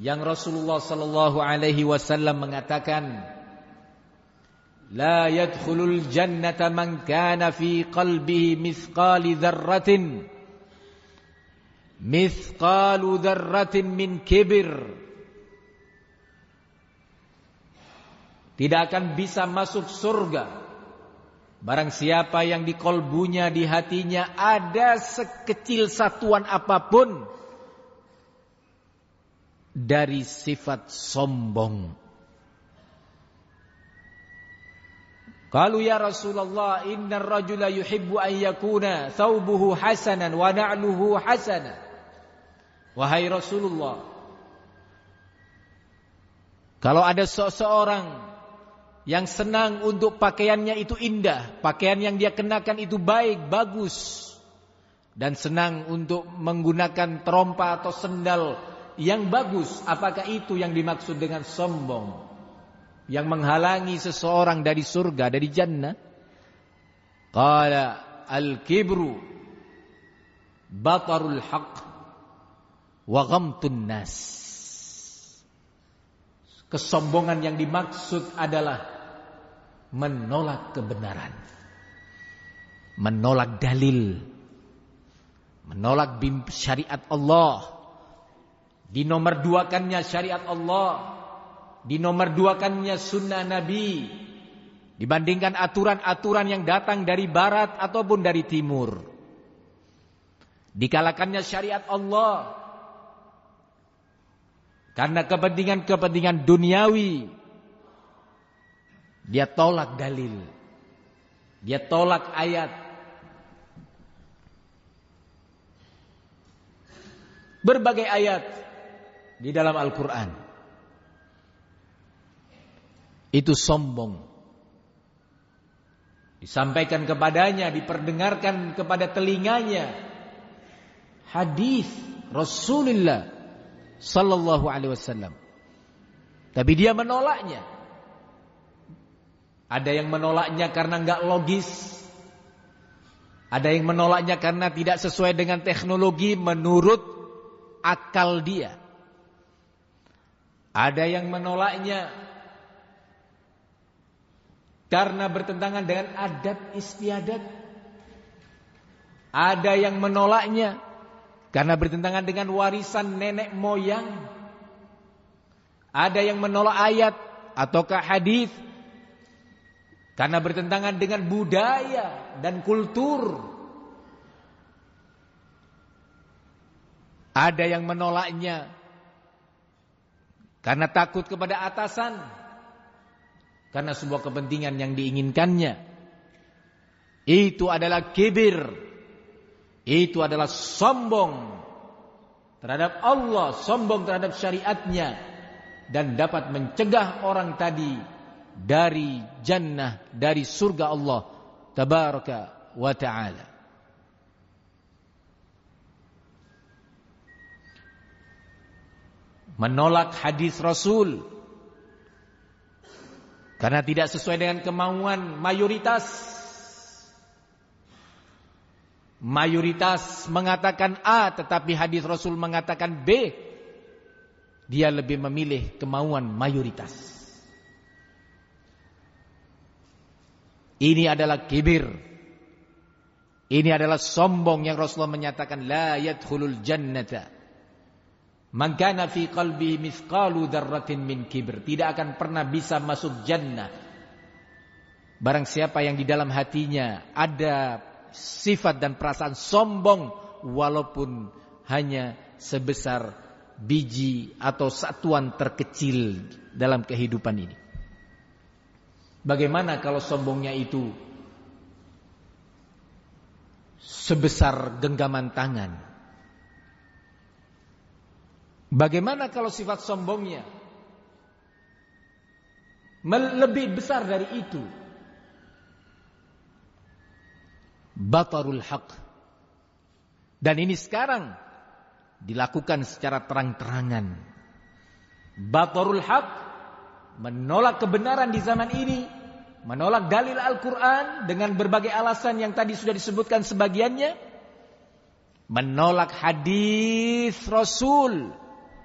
yang Rasulullah sallallahu alaihi wasallam mengatakan, la yadkhulul jannata man kana fi qalbihi mithqalu dzarratin min kibir. Tidak akan bisa masuk surga barang siapa yang di kolbunya, di hatinya ada sekecil satuan apapun dari sifat sombong. Qalu ya Rasulullah, innar rajula yuhibbu an yakuna thawbuhu hasanan wa na'luhu hasanan. Wahai Rasulullah, kalau ada seseorang yang senang untuk pakaiannya itu indah, pakaian yang dia kenakan itu baik, bagus, dan senang untuk menggunakan terompa atau sendal yang bagus, apakah itu yang dimaksud dengan sombong, yang menghalangi seseorang dari surga, dari jannah? Qala al-kibru batarul haqq wa ghamtun nas. Kesombongan yang dimaksud adalah menolak kebenaran, menolak dalil, menolak syariat Allah, dinomorduakannya syariat Allah, dinomorduakannya sunnah Nabi dibandingkan aturan-aturan yang datang dari barat ataupun dari timur. Dikalahkannya syariat Allah karena kepentingan-kepentingan duniawi. Dia tolak dalil, dia tolak ayat. Berbagai ayat di dalam Al-Quran itu sombong. Disampaikan kepadanya, diperdengarkan kepada telinganya hadis Rasulullah sallallahu alaihi wasallam, tapi dia menolaknya. Ada yang menolaknya karena enggak logis, ada yang menolaknya karena tidak sesuai dengan teknologi menurut akal dia. Ada yang menolaknya karena bertentangan dengan adat istiadat. Ada yang menolaknya karena bertentangan dengan warisan nenek moyang. Ada yang menolak ayat ataukah hadis karena bertentangan dengan budaya dan kultur. Ada yang menolaknya karena takut kepada atasan, karena sebuah kepentingan yang diinginkannya. Itu adalah kibir, itu adalah sombong terhadap Allah, sombong terhadap syariatnya, dan dapat mencegah orang tadi dari jannah, dari surga Allah tabaraka wa ta'ala. Menolak hadis Rasul karena tidak sesuai dengan kemauan mayoritas. Mayoritas mengatakan A tetapi hadis Rasul mengatakan B. Dia lebih memilih kemauan mayoritas. Ini adalah kibir. Ini adalah sombong yang Rasulullah menyatakan la yadkhulul jannata man kana fi qalbihi mithqalu dzarratin min kibir. Tidak akan pernah bisa masuk jannah barang siapa yang di dalam hatinya ada sifat dan perasaan sombong walaupun hanya sebesar biji atau satuan terkecil dalam kehidupan ini. Bagaimana kalau sombongnya itu sebesar genggaman tangan? Bagaimana kalau sifat sombongnya lebih besar dari itu? Batarul haq. Dan ini sekarang dilakukan secara terang-terangan. Batarul haq, menolak kebenaran di zaman ini, menolak dalil Al-Quran dengan berbagai alasan yang tadi sudah disebutkan sebagiannya, menolak hadis Rasul